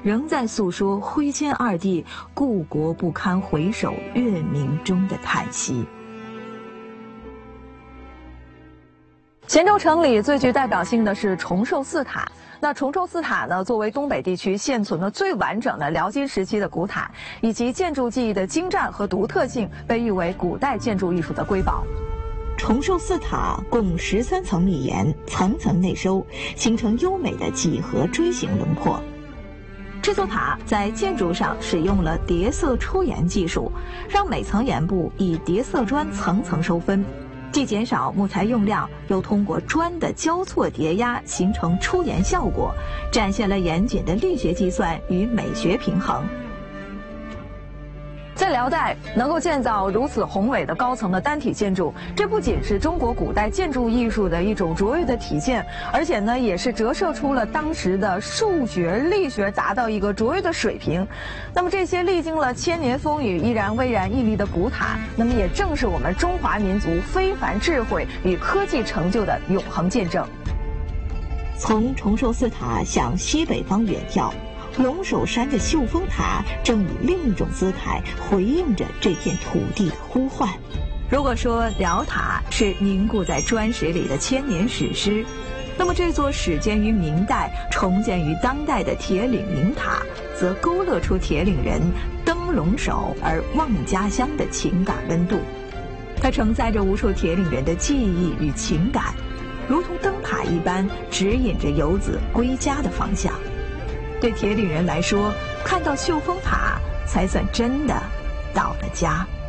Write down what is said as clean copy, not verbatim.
仍在诉说徽钦二帝故国不堪回首月明中的叹息。乾州城里最具代表性的是崇寿寺塔。那崇寿寺塔呢，作为东北地区现存的最完整的辽金时期的古塔，以及建筑技艺的精湛和独特性，被誉为古代建筑艺术的瑰宝。崇寿寺塔共13层密檐，层层内收，形成优美的几何锥形轮廓。这座塔在建筑上使用了叠色出檐技术，让每层檐部以叠色砖层层收分，既减少木材用量，又通过砖的交错叠压形成出檐效果，展现了严谨的力学计算与美学平衡。在辽代能够建造如此宏伟的高层的单体建筑，这不仅是中国古代建筑艺术的一种卓越的体现，而且呢，也是折射出了当时的数学、力学达到一个卓越的水平。那么这些历经了千年风雨依然巍然屹立的古塔，那么也正是我们中华民族非凡智慧与科技成就的永恒见证。从崇寿寺塔向西北方远眺，龙首山的秀峰塔正以另一种姿态回应着这片土地的呼唤。如果说辽塔是凝固在砖石里的千年史诗，那么这座始建于明代、重建于当代的铁岭明塔，则勾勒出铁岭人登龙首而望家乡的情感温度。它承载着无数铁岭人的记忆与情感，如同灯塔一般，指引着游子归家的方向。对铁岭人来说，看到秀峰塔才算真的到了家。